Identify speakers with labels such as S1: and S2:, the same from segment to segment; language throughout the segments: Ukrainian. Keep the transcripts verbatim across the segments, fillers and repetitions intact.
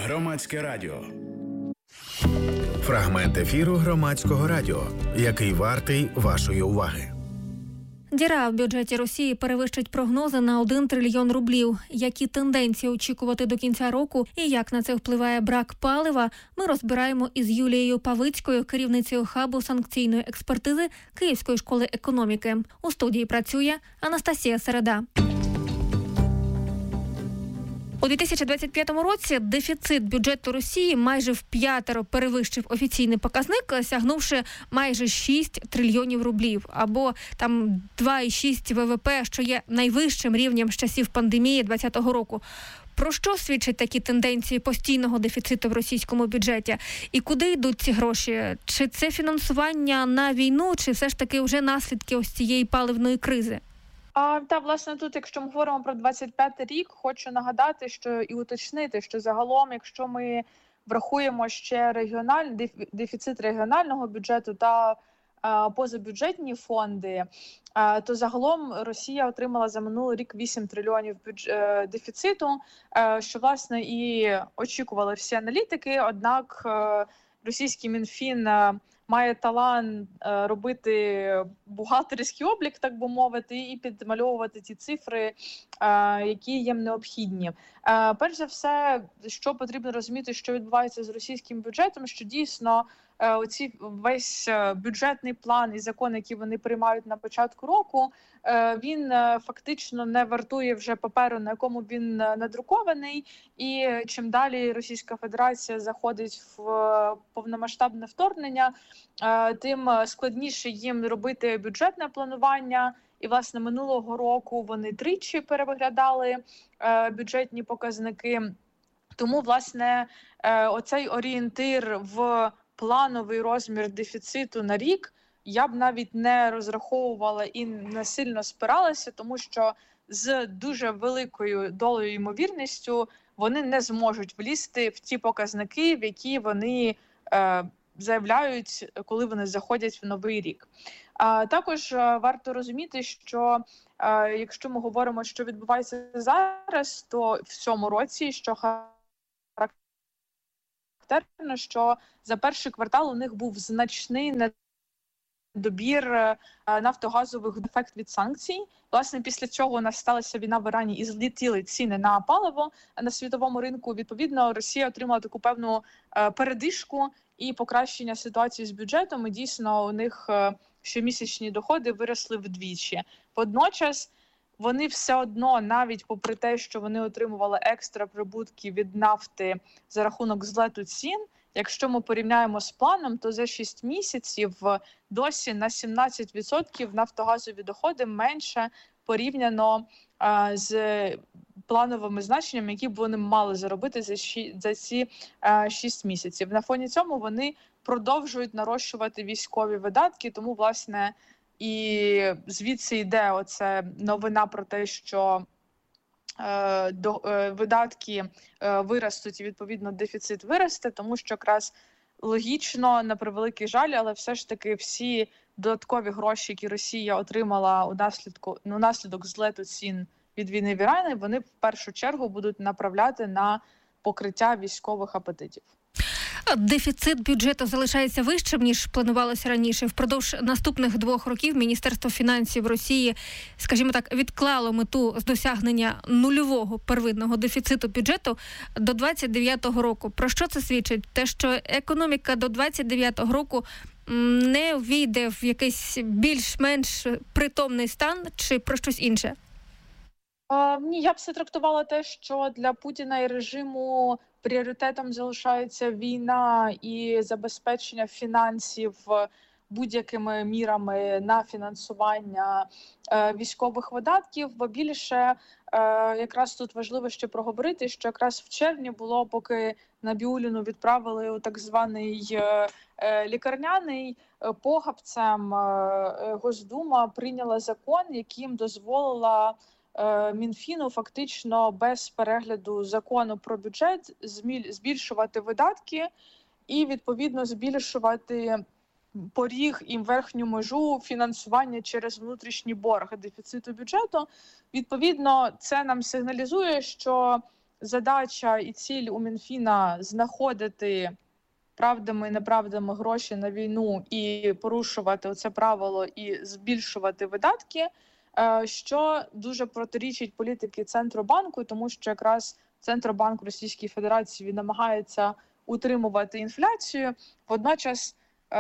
S1: Громадське радіо.
S2: Фрагмент ефіру Громадського радіо, який вартий вашої уваги.
S3: Діра в бюджеті Росії перевищить прогнози на один трильйон рублів. Які тенденції очікувати до кінця року і як на це впливає брак палива, ми розбираємо із Юлією Павицькою, керівницею хабу санкційної експертизи Київської школи економіки. У студії працює Анастасія Середа. У дві тисячі двадцять п'ятому році дефіцит бюджету Росії майже вп'ятеро перевищив офіційний показник, сягнувши майже шість трильйонів рублів, або там два цілих шість десятих ВВП, що є найвищим рівнем з часів пандемії двадцятого року. Про що свідчать такі тенденції постійного дефіциту в російському бюджеті? І куди йдуть ці гроші? Чи це фінансування на війну, чи все ж таки вже наслідки ось цієї паливної кризи?
S4: А, та, власне, тут, якщо ми говоримо про двадцять п'ятий рік, хочу нагадати, що і уточнити, що загалом, якщо ми врахуємо ще регіональний дефіцит регіонального бюджету та а, позабюджетні фонди, а, то загалом Росія отримала за минулий рік вісім трильйонів бюдж... дефіциту, а, що, власне, і очікували всі аналітики, однак а, російський Мінфін а, має талант е, робити бухгалтерський облік, так би мовити, і підмальовувати ті цифри, е, які їм необхідні. Е, перш за все, що потрібно розуміти, що відбувається з російським бюджетом, що дійсно е, оці весь бюджетний план і закон, які вони приймають на початку року, е, він е, фактично не вартує вже паперу, на якому він надрукований, і чим далі Російська Федерація заходить в е, повномасштабне вторгнення, тим складніше їм робити бюджетне планування. І, власне, минулого року вони тричі переглядали бюджетні показники. Тому, власне, оцей орієнтир в плановий розмір дефіциту на рік я б навіть не розраховувала і не сильно спиралася, тому що з дуже великою долею ймовірністю вони не зможуть влізти в ті показники, в які вони заявляють, коли вони заходять в новий рік. А також варто розуміти, що а, якщо ми говоримо, що відбувається зараз, то в цьому році, що характерно, що за перший квартал у них був значний недобір нафтогазових ефект від санкцій. Власне, після цього у нас сталася війна в Ірані і злетіли ціни на паливо на світовому ринку. Відповідно, Росія отримала таку певну передишку і покращення ситуації з бюджетом, і дійсно у них щомісячні доходи виросли вдвічі. Водночас вони все одно, навіть попри те, що вони отримували екстра прибутки від нафти за рахунок злету цін, якщо ми порівняємо з планом, то за шість місяців досі на сімнадцять відсотків нафтогазові доходи менше порівняно а, з плановими значеннями, які б вони мали заробити за, ші, за ці а, шість місяців. На фоні цьому вони продовжують нарощувати військові видатки, тому, власне, і звідси йде оце новина про те, що е, до, е, видатки е, виростуть і, відповідно, дефіцит виросте, тому що якраз логічно, на превеликий жаль, але все ж таки всі додаткові гроші, які Росія отримала у наслідку, ну, наслідок злету цін від війни в Ірані, вони в першу чергу будуть направляти на покриття військових апетитів.
S3: Дефіцит бюджету залишається вищим, ніж планувалося раніше. Впродовж наступних двох років Міністерство фінансів Росії, скажімо так, відклало мету з досягнення нульового первинного дефіциту бюджету до двадцять дев'ятого року. Про що це свідчить? Те, що економіка до двадцять дев'ятого року не ввійде в якийсь більш-менш притомний стан, чи про щось інше?
S4: А, ні, я б все трактувала те, що для Путіна і режиму пріоритетом залишається війна і забезпечення фінансів будь-якими мірами на фінансування е, військових видатків, бо більше е, якраз тут важливо ще проговорити, що якраз в червні було, поки Набіулліну відправили у так званий е, е, лікарняний, е, похабцем е, Госдума прийняла закон, яким дозволила Мінфіну фактично без перегляду закону про бюджет збільшувати видатки і, відповідно, збільшувати поріг і верхню межу фінансування через внутрішній борг дефіциту бюджету. Відповідно, це нам сигналізує, що задача і ціль у Мінфіна знаходити правдами і неправдами гроші на війну і порушувати оце правило і збільшувати видатки, що дуже протирічить політики Центробанку, тому що якраз Центробанк Російської Федерації намагається утримувати інфляцію. Водночас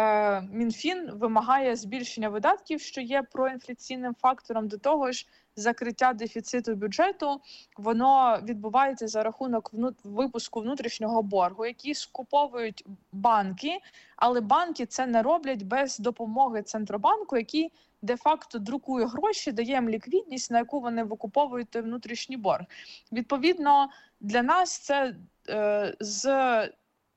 S4: Мінфін вимагає збільшення видатків, що є проінфляційним фактором. До того ж, закриття дефіциту бюджету, воно відбувається за рахунок випуску внутрішнього боргу, який скуповують банки, але банки це не роблять без допомоги Центробанку, який де-факто друкує гроші, дає їм ліквідність, на яку вони викуповують той внутрішній борг. Відповідно, для нас це е, з е,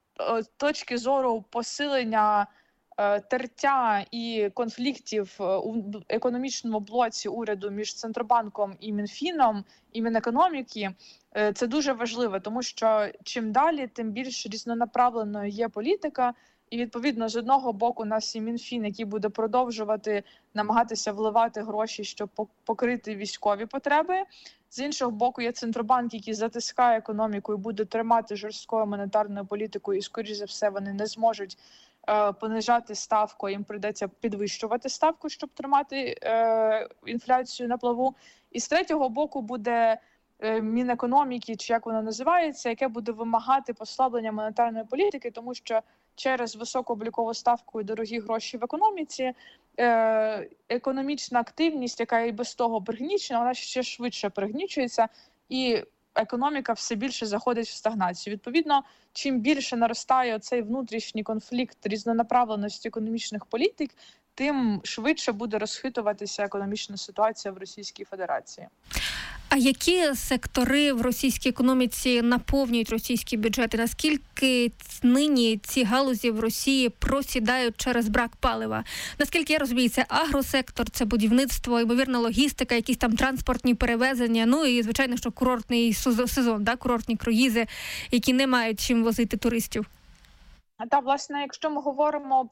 S4: точки зору посилення е, тертя і конфліктів у економічному блоці уряду між Центробанком і Мінфіном, і Мінекономіки, е, це дуже важливо, тому що чим далі, тим більш різнонаправленою є політика. І, відповідно, з одного боку у нас є Мінфін, який буде продовжувати намагатися вливати гроші, щоб покрити військові потреби. З іншого боку, є Центробанк, який затискає економіку і буде тримати жорсткою монетарною політикою, і, скоріш за все, вони не зможуть е, понижати ставку, їм прийдеться підвищувати ставку, щоб тримати е, інфляцію на плаву. І з третього боку буде е, Мінекономіки, чи як воно називається, яке буде вимагати послаблення монетарної політики, тому що через високу облікову ставку і дорогі гроші в економіці, е, економічна активність, яка і без того пригнічена, вона ще швидше пригнічується, і економіка все більше заходить в стагнацію. Відповідно, чим більше наростає цей внутрішній конфлікт різнонаправленості економічних політик, тим швидше буде розхитуватися економічна ситуація в Російській Федерації.
S3: А які сектори в російській економіці наповнюють російські бюджети? Наскільки нині ці галузі в Росії просідають через брак палива? Наскільки я розумію, це агросектор, це будівництво, ймовірна логістика, якісь там транспортні перевезення, ну і, звичайно, що курортний сезон, да, курортні круїзи, які не мають чим возити туристів.
S4: Та, власне, якщо ми говоримо